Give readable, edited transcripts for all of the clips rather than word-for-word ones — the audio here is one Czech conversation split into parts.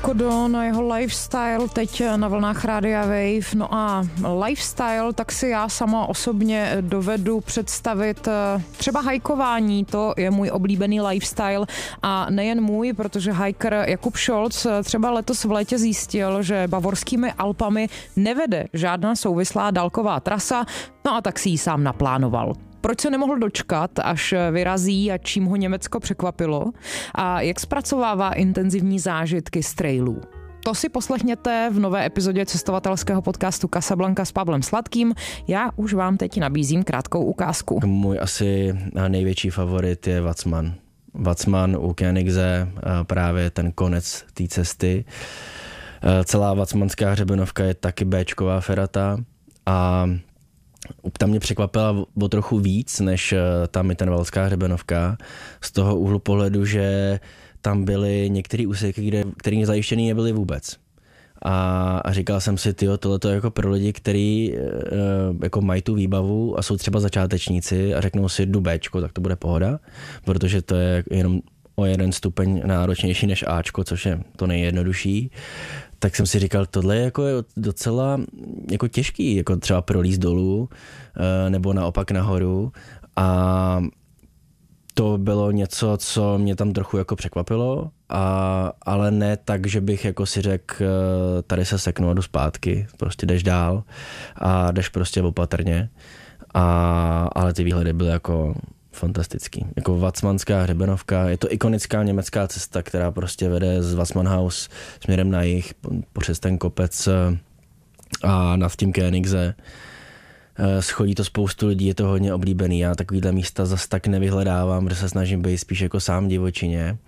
Kodo na jeho lifestyle teď na vlnách Rádia Wave. No a lifestyle, tak si já sama osobně dovedu představit třeba hajkování, to je můj oblíbený lifestyle a nejen můj, protože hiker Jakub Scholz třeba letos v létě zjistil, že bavorskými Alpami nevede žádná souvislá dálková trasa, no a tak si ji sám naplánoval. Proč se nemohl dočkat, až vyrazí a čím ho Německo překvapilo? A jak zpracovává intenzivní zážitky z trailů? To si poslechněte v nové epizodě cestovatelského podcastu Casablanca s Pavlem Sladkým. Já už vám teď nabízím krátkou ukázku. Můj asi největší favorit je Watzmann. Watzmann u Koenigse, právě ten konec té cesty. Celá Watzmannská hřebenovka je taky béčková ferata a tam mě překvapila o trochu víc, než tam je ten valská hřebenovka. Z toho úhlu pohledu, že tam byly některé úseky, které zajištěný nebyly vůbec. A říkal jsem si, tohleto je jako pro lidi, kteří jako mají tu výbavu a jsou třeba začátečníci a řeknou si jdu Bčko, tak to bude pohoda, protože to je jenom o jeden stupeň náročnější než Ačko, což je to nejjednodušší. Tak jsem si říkal, tohle je jako docela jako těžký, jako třeba prolízt dolů nebo naopak nahoru. A to bylo něco, co mě tam trochu jako překvapilo, ale ne tak, že bych jako si řekl, tady se seknu a jdu zpátky, prostě jdeš dál a jdeš prostě opatrně. Ale ty výhledy byly jako fantastický. Jako Watzmannská hřebenovka, je to ikonická německá cesta, která prostě vede z Watzmannhaus směrem na jih, přes ten kopec a nad tím Koenigse. Schodí to spoustu lidí, je to hodně oblíbený. Já takovýhle místa zas tak nevyhledávám, protože se snažím být spíš jako sám divočině.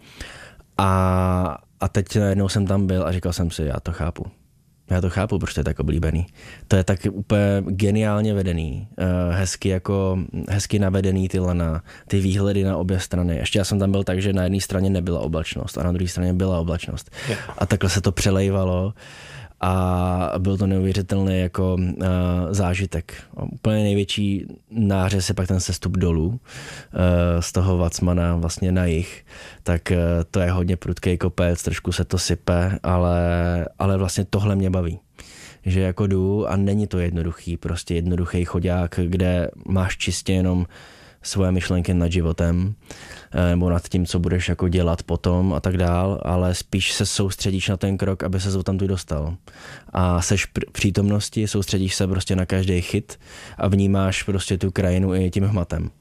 A teď najednou jsem tam byl a říkal jsem si, já to chápu, proč to je tak oblíbený. To je tak úplně geniálně vedený, hezky navedený ty lana, ty výhledy na obě strany. Ještě já jsem tam byl tak, že na jedné straně nebyla oblačnost a na druhé straně byla oblačnost. A takhle se to přelejvalo a byl to neuvěřitelný jako zážitek. Úplně největší nářez je pak ten sestup dolů z toho Watzmanna vlastně na jih. Tak to je hodně prudký kopec, trošku se to sype, ale vlastně tohle mě baví. Že jako jdu a není to jednoduchý, prostě jednoduchý chodák, kde máš čistě jenom svoje myšlenky nad životem nebo nad tím, co budeš jako dělat potom a tak dál, ale spíš se soustředíš na ten krok, aby se tam tu dostal. A seš přítomnosti, soustředíš se prostě na každý chyt a vnímáš prostě tu krajinu i tím hmatem.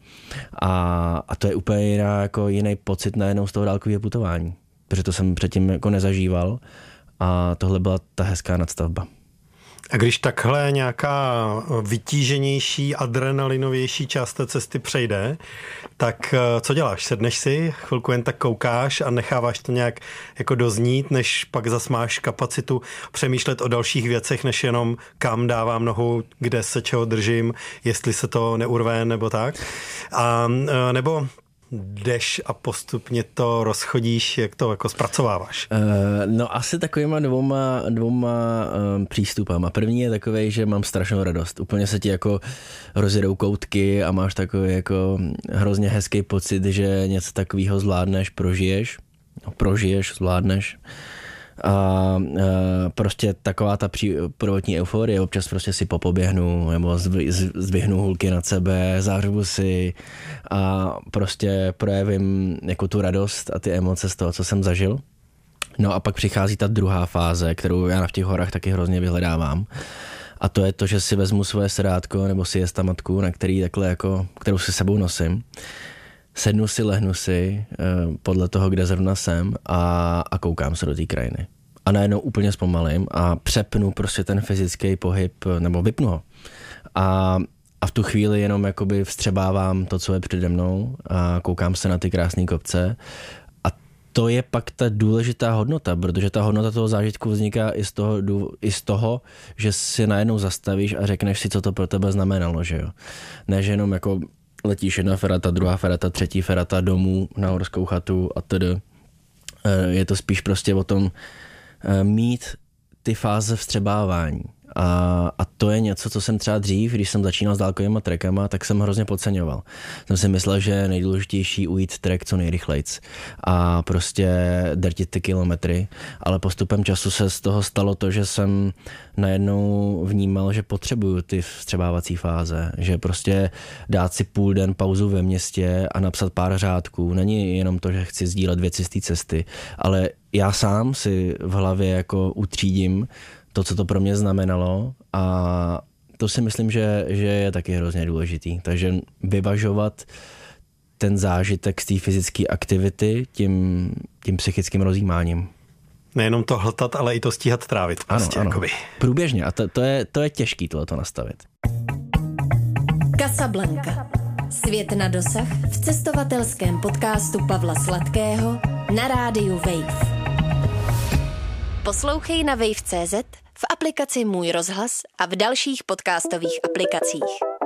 A to je úplně jiný pocit najednou z toho dálkového putování, protože to jsem předtím jako nezažíval a tohle byla ta hezká nadstavba. A když takhle nějaká vytíženější, adrenalinovější část té cesty přejde, tak co děláš? Sedneš si, chvilku jen tak koukáš a necháváš to nějak jako doznít, než pak zas máš kapacitu přemýšlet o dalších věcech, než jenom kam dávám nohu, kde se čeho držím, jestli se to neurve nebo tak. A nebo jdeš a postupně to rozchodíš, jak to jako zpracováváš? No asi takovýma dvouma přístupama. První je takovej, že mám strašnou radost. Úplně se ti jako rozjedou koutky a máš takový jako hrozně hezký pocit, že něco takového zvládneš, zvládneš. A prostě taková ta prvotní euforie, občas prostě si popoběhnu nebo zdvihnu hůlky nad sebe, zářvu si a prostě projevím jako tu radost a ty emoce z toho, co jsem zažil. No a pak přichází ta druhá fáze, kterou já v těch horách taky hrozně vyhledávám. A to je to, že si vezmu svoje sedátko nebo siesta matku, na který takhle jako, kterou si sebou nosím. Sednu si, lehnu si podle toho, kde zrovna jsem a koukám se do té krajiny. A najednou úplně zpomalím a přepnu prostě ten fyzický pohyb, nebo vypnu ho. A v tu chvíli jenom jakoby vstřebávám to, co je přede mnou a koukám se na ty krásné kopce. A to je pak ta důležitá hodnota, protože ta hodnota toho zážitku vzniká i z toho, že si najednou zastavíš a řekneš si, co to pro tebe znamenalo, že jo. Ne, že jenom jako letíš jedna ferata, druhá ferata, třetí ferata domů na horskou chatu a tedy. Je to spíš prostě o tom mít ty fáze vstřebávání A to je něco, co jsem třeba dřív, když jsem začínal s dálkovýma trackama, tak jsem hrozně podceňoval. Jsem si myslel, že je nejdůležitější ujít track co nejrychlejc a prostě drtit ty kilometry, ale postupem času se z toho stalo to, že jsem najednou vnímal, že potřebuju ty vstřebávací fáze, že prostě dát si půl den pauzu ve městě a napsat pár řádků. Není jenom to, že chci sdílet věci z té cesty, ale já sám si v hlavě jako utřídím to, co to pro mě znamenalo, a to si myslím, že je taky hrozně důležitý. Takže vyvažovat ten zážitek z té fyzické aktivity tím psychickým rozjímáním. Nejenom to hltat, ale i to stíhat trávit. Prostě, ano. Jakoby. Průběžně. A to je těžký tohleto nastavit. Casablanca. Svět na dosah v cestovatelském podcastu Pavla Sladkého na rádiu Wave. Poslouchej na wave.cz, v aplikaci Můj rozhlas a v dalších podcastových aplikacích.